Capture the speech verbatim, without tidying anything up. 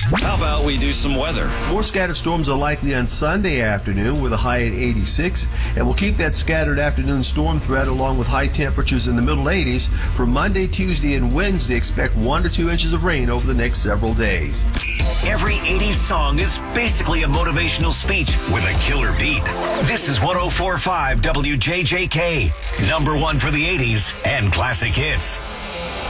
How about we do some weather? More scattered storms are likely on Sunday afternoon with a high at eighty-six, and we'll keep that scattered afternoon storm threat along with high temperatures in the middle eighties. For Monday, Tuesday, and Wednesday, expect one to two inches of rain over the next several days. Every eighties song is basically a motivational speech with a killer beat. This is one oh four point five W J J K, number one for the eighties and classic hits.